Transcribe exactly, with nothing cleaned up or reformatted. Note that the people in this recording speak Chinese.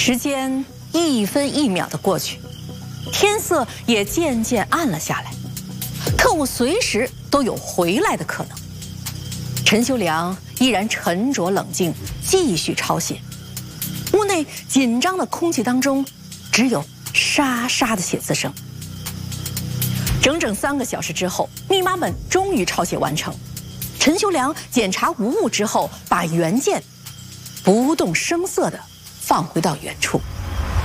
时间一分一秒的过去，天色也渐渐暗了下来，特务随时都有回来的可能。陈修良依然沉着冷静，继续抄写。屋内紧张的空气当中，只有沙沙的写字声。整整三个小时之后，密码本终于抄写完成。陈修良检查无误之后，把原件不动声色地放回到原处。